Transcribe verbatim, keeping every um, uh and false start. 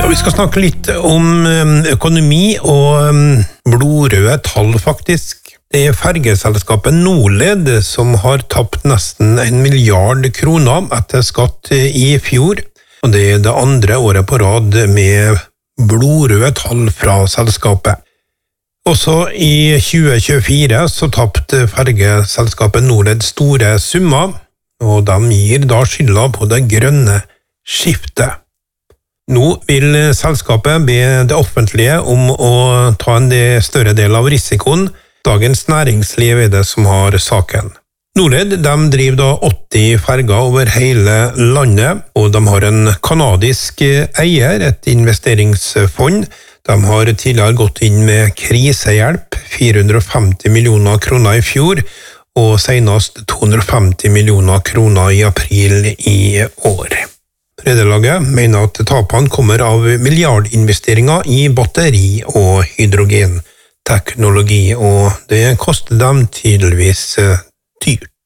Vi skal snakke litt om økonomi og blodrøde tall, faktisk. Det er fergeselskapet Norled som har tapt nesten en milliard kroner etter skatt i fjor, og det er det andre året på rad med blodrøde tall fra selskapet. Også i tjue tjuefire så tappte fergeselskapet Norled store summer, og de gir da skylda på det grønne skiftet. Nå vil selskapet be det offentlige om å ta en større del av risikoen. Dagens Næringsliv er det som har saken. Norled de driver da åtti ferger over hele landet, og de har en kanadisk eier, et investeringsfond. De har tidligere gått inn med krisehjelp, fire hundre og femti millioner kroner i fjor, og senest to hundre og femti millioner kroner i april i år. Redelaget mener at tapene kommer av milliardinvesteringer i batteri- og hydrogenteknologi, og det koster dem tydeligvis dyrt.